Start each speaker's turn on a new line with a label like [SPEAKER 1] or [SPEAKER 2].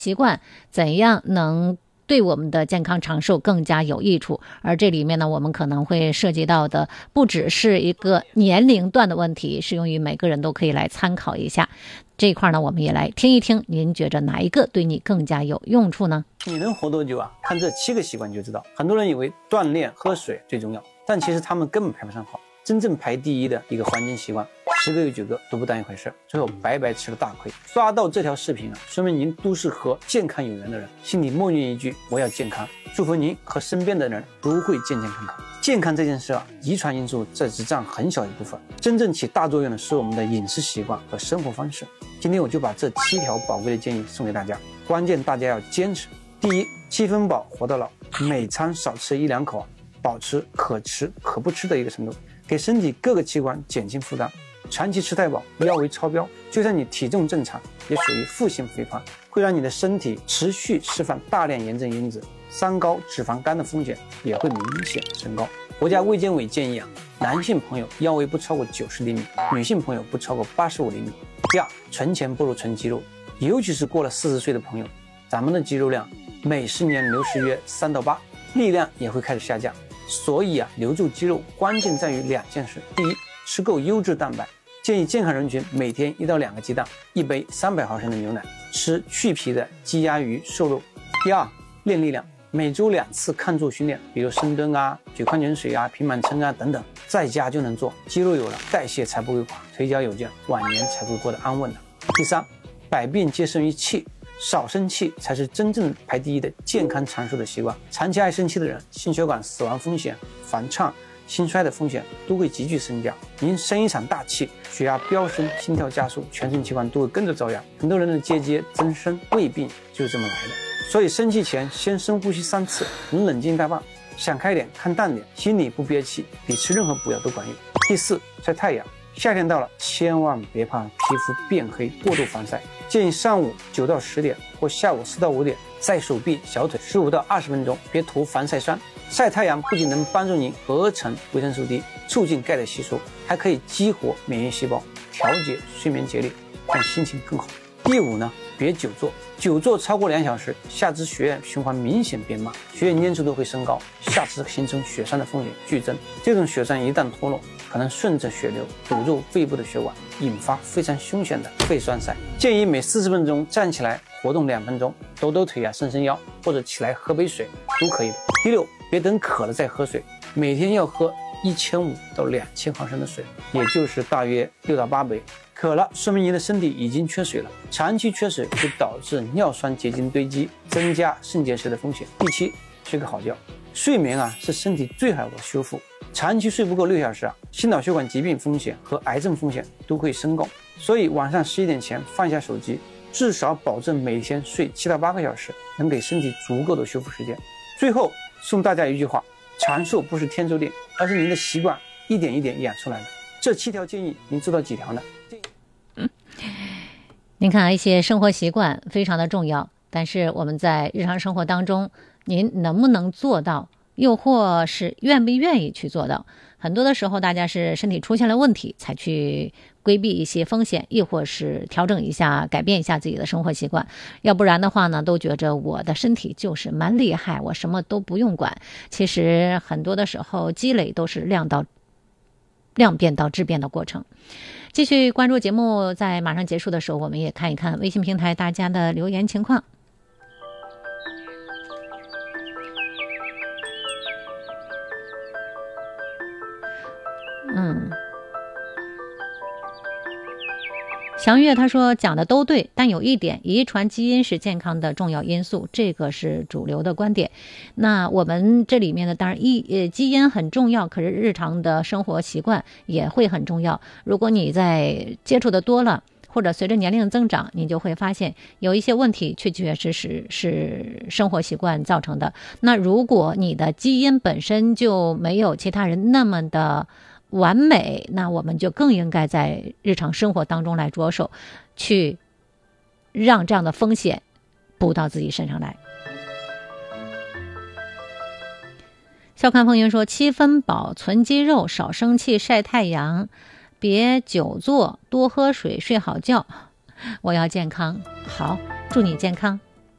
[SPEAKER 1] 习惯怎样能对我们的健康长寿更加有益处。而这里面呢，我们可能会涉及到的不只是一个年龄段的问题，适用于每个人都可以来参考一下。这一块呢，我们也来听一听，您觉着哪一个对你更加有用处呢？
[SPEAKER 2] 你能活多久啊？看这7个习惯就知道。很多人以为锻炼、喝水最重要，但其实他们根本排不上号。真正排第一的一个环境习惯，10个有9个都不当一回事，最后白白吃了大亏。刷到这条视频啊，说明您都是和健康有缘的人，心里默念一句我要健康，祝福您和身边的人都会健健康康。健康这件事啊，遗传因素这只占很小一部分，真正起大作用的是我们的饮食习惯和生活方式。今天我就把这7条宝贵的建议送给大家，关键大家要坚持。第一，7分饱活到老，每餐少吃1、2口，保持可吃可不吃的一个程度，给身体各个器官减轻负担。长期吃太饱，腰围超标，就算你体重正常，也属于负性肥胖，会让你的身体持续释放大量炎症因子，3高脂肪肝的风险也会明显升高。国家卫健委建议啊，男性朋友腰围不超过90厘米，女性朋友不超过85厘米。第二，存钱不如存肌肉，尤其是过了40岁的朋友，咱们的肌肉量每10年流失约3到8，力量也会开始下降。所以啊，留住肌肉关键在于2件事。第一，吃够优质蛋白，建议健康人群每天1到2个鸡蛋，1杯300毫升的牛奶，吃去皮的鸡鸭鱼瘦肉。第二，练力量，每周2次抗阻训练，比如深蹲啊、举矿泉水啊、平板撑啊等等，在家就能做，肌肉有了，代谢才不会垮，腿脚有劲，晚年才会过得安稳的。第三，百病皆生于气，少生气才是真正排第一的健康长寿的习惯。长期爱生气的人，心血管死亡风险、房颤、心衰的风险都会急剧增加。您生一场大气，血压飙升，心跳加速，全身器官都会跟着遭殃。很多人的结增生、胃病就是这么来的。所以生气前先深呼吸3次，能冷静大半，想开点，看淡点，心里不憋气，比吃任何补药都管用。第四，晒太阳。夏天到了，千万别怕皮肤变黑过度防晒，建议上午9到10点或下午4到5点晒手臂、小腿15到20分钟，别涂防晒霜。晒太阳不仅能帮助您合成维生素 D， 促进钙的吸收，还可以激活免疫细胞，调节睡眠节律，让心情更好。第五呢，别久坐，久坐超过2小时，下肢血液循环明显变慢，血液粘稠度会升高，下肢形成血栓的风险剧增。这种血栓一旦脱落，可能顺着血流堵住肺部的血管，引发非常凶险的肺栓塞。建议每40分钟站起来活动2分钟，抖抖腿啊，伸伸腰，或者起来喝杯水都可以的。第六，别等渴了再喝水，每天要喝1500到2000毫升的水，也就是大约6到8杯。渴了，说明您的身体已经缺水了，长期缺水会导致尿酸结晶堆积，增加肾结石的风险。第七，睡个好觉。睡眠啊，是身体最好的修复，长期睡不够6小时啊，心脑血管疾病风险和癌症风险都会升高。所以晚上11点前放下手机，至少保证每天睡7到8个小时，能给身体足够的修复时间。最后送大家一句话，长寿不是天注定，而是您的习惯一点一点养出来的。这7条建议您知道几条呢？
[SPEAKER 1] 您看，一些生活习惯非常的重要，但是我们在日常生活当中，您能不能做到，又或是愿不愿意去做到？很多的时候，大家是身体出现了问题才去规避一些风险，亦或是调整一下、改变一下自己的生活习惯。要不然的话呢，都觉着我的身体就是蛮厉害，我什么都不用管。其实很多的时候，积累都是量变到质变的过程。继续关注节目，在马上结束的时候，我们也看一看微信平台大家的留言情况。祥月他说讲的都对，但有一点，遗传基因是健康的重要因素，这个是主流的观点。那我们这里面呢，当然基因很重要，可是日常的生活习惯也会很重要。如果你在接触的多了，或者随着年龄增长，你就会发现有一些问题确实是生活习惯造成的。那如果你的基因本身就没有其他人那么的完美，那我们就更应该在日常生活当中来着手，去让这样的风险补到自己身上来。笑看风云说，7分饱，存肌肉，少生气，晒太阳，别久坐，多喝水，睡好觉。我要健康，好，祝你健康。